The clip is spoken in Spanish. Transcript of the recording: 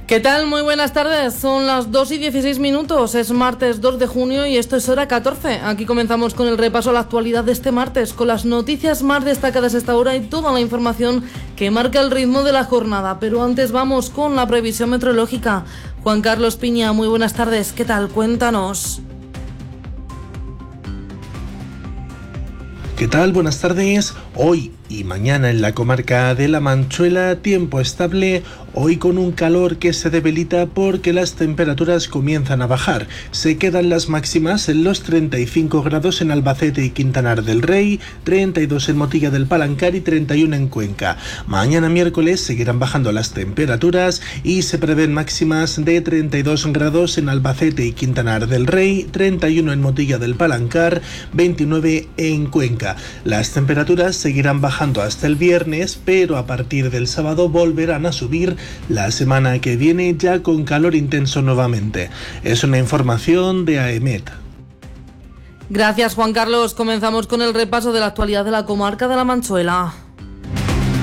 ¿Qué tal? Muy buenas tardes, son las 2:16, es martes 2 de junio y esto es Hora 14. Aquí comenzamos con el repaso a la actualidad de este martes, con las noticias más destacadas a esta hora y toda la información que marca el ritmo de la jornada. Pero antes vamos con la previsión meteorológica. Juan Carlos Piña, muy buenas tardes, ¿qué tal? Cuéntanos. ¿Qué tal? Buenas tardes. Hoy y mañana en la comarca de La Manchuela, tiempo estable, hoy con un calor que se debilita porque las temperaturas comienzan a bajar. Se quedan las máximas en los 35 grados en Albacete y Quintanar del Rey, 32 en Motilla del Palancar y 31 en Cuenca. Mañana miércoles seguirán bajando las temperaturas y se prevén máximas de 32 grados en Albacete y Quintanar del Rey, 31 en Motilla del Palancar, 29 en Cuenca. Las temperaturas seguirán bajando hasta el viernes, pero a partir del sábado volverán a subir la semana que viene ya con calor intenso nuevamente. Es una información de AEMET. Gracias, Juan Carlos. Comenzamos con el repaso de la actualidad de la comarca de La Manchuela.